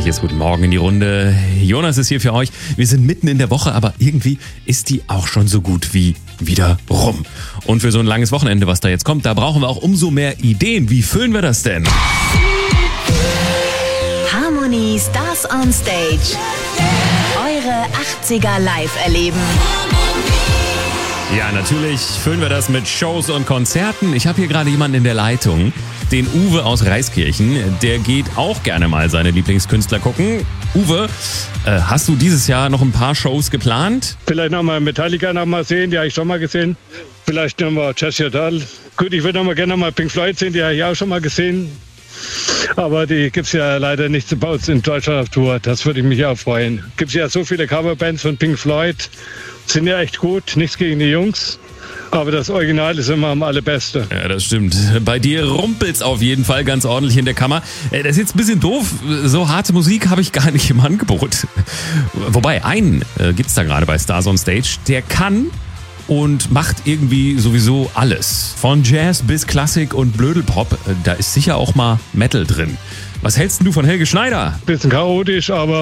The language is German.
herzliches Guten Morgen in die Runde. Jonas ist hier für euch. Wir sind mitten in der Woche, aber irgendwie ist die auch schon so gut wie wieder rum. Und für so ein langes Wochenende, was da jetzt kommt, da brauchen wir auch umso mehr Ideen. Wie füllen wir das denn? Harmony Stars on Stage. Eure 80er live erleben. Ja, natürlich füllen wir das mit Shows und Konzerten. Ich habe hier gerade jemanden in der Leitung, den Uwe aus Reiskirchen. Der geht auch gerne mal seine Lieblingskünstler gucken. Uwe, hast du dieses Jahr noch ein paar Shows geplant? Vielleicht nochmal Metallica nochmal sehen, die habe ich schon mal gesehen. Vielleicht nochmal Chester Dahl. Gut, ich würde gerne mal Pink Floyd sehen, die habe ich auch schon mal gesehen. Aber die gibt es ja leider nicht zu Bauen in Deutschland auf Tour. Das würde ich mich auch freuen. Gibt es ja so viele Coverbands von Pink Floyd. Sind ja echt gut, nichts gegen die Jungs. Aber das Original ist immer am allerbeste. Ja, das stimmt. Bei dir rumpelt's auf jeden Fall ganz ordentlich in der Kammer. Das ist jetzt ein bisschen doof. So harte Musik habe ich gar nicht im Angebot. Wobei, einen gibt's da gerade bei Stars on Stage. Der kann und macht irgendwie sowieso alles. Von Jazz bis Klassik und Blödelpop. Da ist sicher auch mal Metal drin. Was hältst du von Helge Schneider? Bisschen chaotisch, aber